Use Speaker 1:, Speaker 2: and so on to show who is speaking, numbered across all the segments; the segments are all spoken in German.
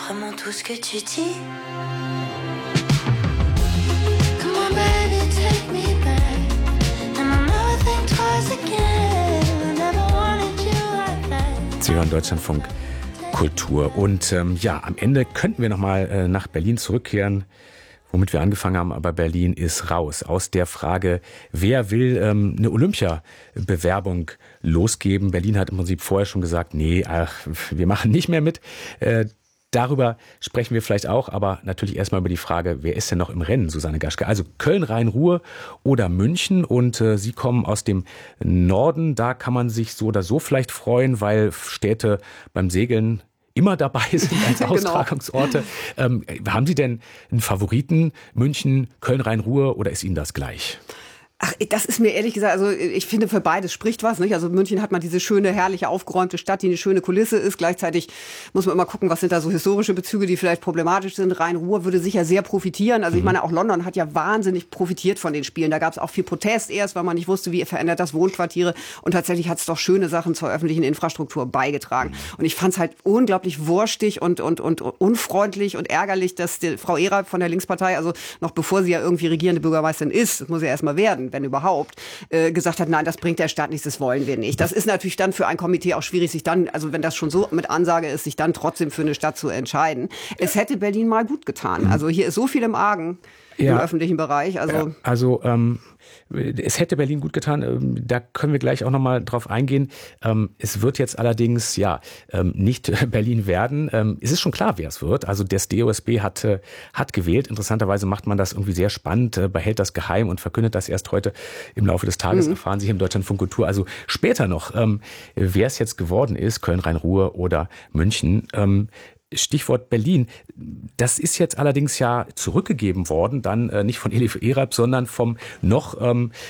Speaker 1: vraiment tout ce que tu dis? Come on, baby, take me back. And I'll never think twice again. I never wanted you like that.
Speaker 2: Sie hören Deutschlandfunk Kultur. Und ja, am Ende könnten wir nochmal nach Berlin zurückkehren, womit wir angefangen haben, aber Berlin ist raus aus der Frage, wer will eine Olympia-Bewerbung losgeben. Berlin hat im Prinzip vorher schon gesagt, nee, wir machen nicht mehr mit. Darüber sprechen wir vielleicht auch, aber natürlich erstmal über die Frage, wer ist denn noch im Rennen, Susanne Gaschke? Also Köln, Rhein-Ruhr oder München, und Sie kommen aus dem Norden. Da kann man sich so oder so vielleicht freuen, weil Städte beim Segeln immer dabei sind als Austragungsorte. Genau. Haben Sie denn einen Favoriten, München, Köln, Rhein-Ruhr, oder ist Ihnen das gleich?
Speaker 3: Ach, das ist mir ehrlich gesagt, also ich finde, für beides spricht was, nicht? Also in München hat man diese schöne, herrliche, aufgeräumte Stadt, die eine schöne Kulisse ist. Gleichzeitig muss man immer gucken, was sind da so historische Bezüge, die vielleicht problematisch sind. Rhein-Ruhr würde sicher sehr profitieren. Also ich meine, auch London hat ja wahnsinnig profitiert von den Spielen. Da gab es auch viel Protest erst, weil man nicht wusste, wie verändert das Wohnquartiere. Und tatsächlich hat es doch schöne Sachen zur öffentlichen Infrastruktur beigetragen. Und ich fand es halt unglaublich wurstig und unfreundlich und ärgerlich, dass die Frau Erab von der Linkspartei, also noch bevor sie ja irgendwie regierende Bürgermeisterin ist, das muss ja erstmal werden, wenn überhaupt, gesagt hat, nein, das bringt der Stadt nichts, das wollen wir nicht. Das ist natürlich dann für ein Komitee auch schwierig, sich dann, also wenn das schon so mit Ansage ist, sich dann trotzdem für eine Stadt zu entscheiden. Es hätte Berlin mal gut getan. Also hier ist so viel im Argen im öffentlichen Bereich. Also
Speaker 2: es hätte Berlin gut getan, da können wir gleich auch nochmal drauf eingehen. Es wird jetzt allerdings nicht Berlin werden. Es ist schon klar, wer es wird. Also das DOSB hat gewählt. Interessanterweise macht man das irgendwie sehr spannend, behält das geheim und verkündet das erst heute im Laufe des Tages. Erfahren Sie hier im Deutschlandfunk Kultur. Also später noch, wer es jetzt geworden ist, Köln, Rhein-Ruhr oder München. Stichwort Berlin. Das ist jetzt allerdings ja zurückgegeben worden, dann nicht von Elif Erab, sondern vom noch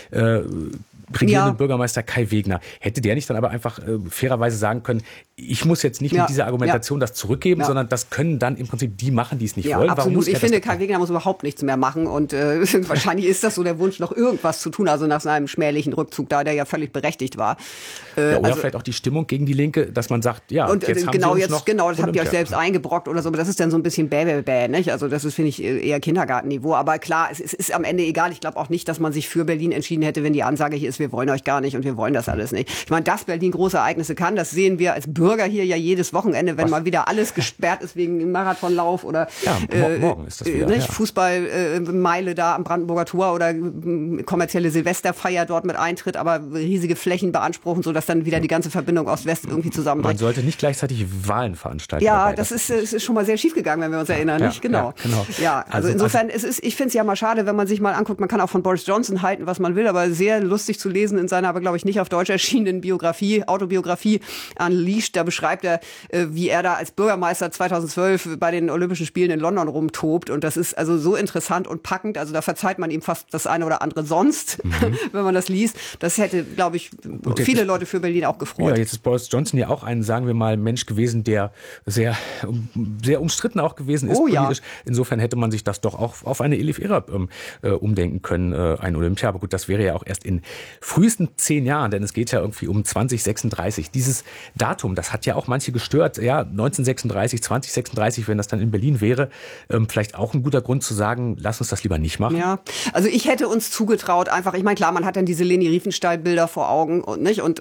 Speaker 2: regierenden Bürgermeister Kai Wegner. Hätte der nicht dann aber einfach fairerweise sagen können, ich muss jetzt nicht mit dieser Argumentation das zurückgeben, sondern das können dann im Prinzip die machen, die es nicht wollen.
Speaker 3: Absolut. Ich finde, Kai Wegner muss überhaupt nichts mehr machen, und wahrscheinlich ist das so der Wunsch, noch irgendwas zu tun, also nach seinem schmählichen Rückzug, da der ja völlig berechtigt war.
Speaker 2: Oder vielleicht auch die Stimmung gegen die Linke, dass man sagt, jetzt haben sie uns noch
Speaker 3: das habt ihr euch selbst eingebrockt oder so, aber das ist dann so ein bisschen bäh, nicht? Also das ist, finde ich, eher Kindergartenniveau. Aber klar, es ist am Ende egal. Ich glaube auch nicht, dass man sich für Berlin entschieden hätte, wenn die Ansage hier ist, wir wollen euch gar nicht und wir wollen das alles nicht. Ich meine, dass Berlin große Ereignisse kann, das sehen wir als Bürger hier ja jedes Wochenende, wenn mal wieder alles gesperrt ist wegen Marathonlauf oder
Speaker 2: morgen ist das wieder,
Speaker 3: Fußballmeile da am Brandenburger Tor oder kommerzielle Silvesterfeier dort mit Eintritt, aber riesige Flächen beanspruchen, sodass dann wieder die ganze Verbindung Ost-West irgendwie zusammenbricht.
Speaker 2: Man sollte nicht gleichzeitig Wahlen veranstalten.
Speaker 3: Ja, das ist schon mal sehr schief gegangen, wenn wir uns erinnern, nicht? Genau. Ja, also insofern, ich finde es ja mal schade, wenn man sich mal anguckt, man kann auch von Boris Johnson halten, was man will, aber sehr lustig zu lesen in seiner, aber glaube ich nicht auf Deutsch erschienenen Autobiografie Unleashed, da beschreibt er, wie er da als Bürgermeister 2012 bei den Olympischen Spielen in London rumtobt, und das ist also so interessant und packend, also da verzeiht man ihm fast das eine oder andere sonst, wenn man das liest. Das hätte, glaube ich, viele Leute für Berlin auch gefreut.
Speaker 2: Ja, jetzt ist Boris Johnson ja auch ein, sagen wir mal, Mensch gewesen, der sehr, sehr umstritten auch gewesen ist politisch. Insofern hätte man sich das doch auch auf eine Elif Erab umdenken können, ein Olympia. Aber gut, das wäre ja auch erst in frühesten 10 Jahren, denn es geht ja irgendwie um 2036. Dieses Datum, das hat ja auch manche gestört. Ja, 1936, 2036, wenn das dann in Berlin wäre, vielleicht auch ein guter Grund zu sagen, lass uns das lieber nicht machen.
Speaker 3: Ja, also ich hätte uns zugetraut, einfach, ich meine, klar, man hat dann diese Leni Riefenstahl-Bilder vor Augen und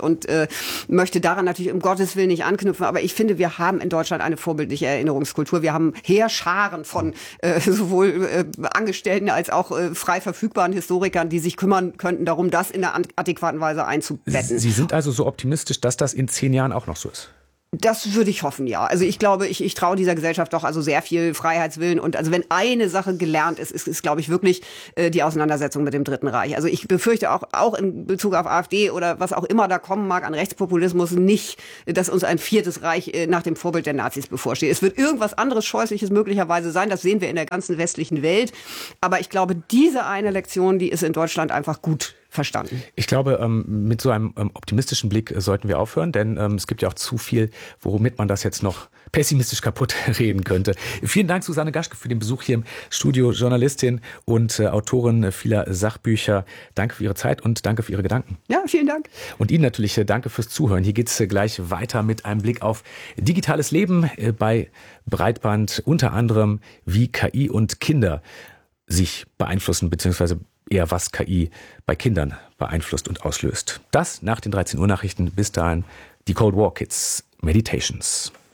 Speaker 3: möchte daran natürlich um Gottes Willen nicht anknüpfen, aber ich finde, wir haben in Deutschland eine vorbildliche Erinnerungskultur. Wir haben Heerscharen von sowohl Angestellten als auch frei verfügbaren Historikern, die sich kümmern könnten darum, das in einer adäquaten Weise einzubetten.
Speaker 2: Sie sind also so optimistisch, dass das in 10 Jahren auch noch so ist?
Speaker 3: Das würde ich hoffen, ja. Also ich glaube, ich traue dieser Gesellschaft doch also sehr viel Freiheitswillen. Und also wenn eine Sache gelernt ist, glaube ich, wirklich die Auseinandersetzung mit dem Dritten Reich. Also ich befürchte auch in Bezug auf AfD oder was auch immer da kommen mag an Rechtspopulismus nicht, dass uns ein 4. Reich nach dem Vorbild der Nazis bevorsteht. Es wird irgendwas anderes Scheußliches möglicherweise sein. Das sehen wir in der ganzen westlichen Welt. Aber ich glaube, diese eine Lektion, die ist in Deutschland einfach gut verstanden.
Speaker 2: Ich glaube, mit so einem optimistischen Blick sollten wir aufhören, denn es gibt ja auch zu viel, womit man das jetzt noch pessimistisch kaputt reden könnte. Vielen Dank, Susanne Gaschke, für den Besuch hier im Studio, Journalistin und Autorin vieler Sachbücher. Danke für Ihre Zeit und danke für Ihre Gedanken.
Speaker 3: Ja, vielen Dank.
Speaker 2: Und Ihnen natürlich danke fürs Zuhören. Hier geht's gleich weiter mit einem Blick auf digitales Leben bei Breitband, unter anderem wie KI und Kinder sich beeinflussen, beziehungsweise eher was KI bei Kindern beeinflusst und auslöst. Das nach den 13 Uhr Nachrichten. Bis dahin die Cold War Kids Meditations.